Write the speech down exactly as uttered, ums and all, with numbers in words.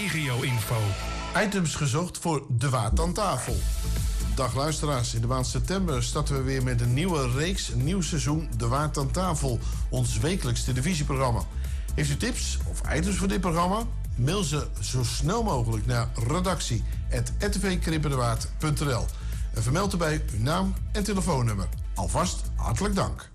regio-info. Items gezocht voor De Waard aan tafel. Dag luisteraars, in de maand september starten we weer met een nieuwe reeks, een nieuw seizoen De Waard aan tafel, ons wekelijks televisieprogramma. Heeft u tips of items voor dit programma? Mail ze zo snel mogelijk naar redactie apenstaartje r t v krippendewaard punt n l en vermeld erbij uw naam en telefoonnummer. Alvast hartelijk dank.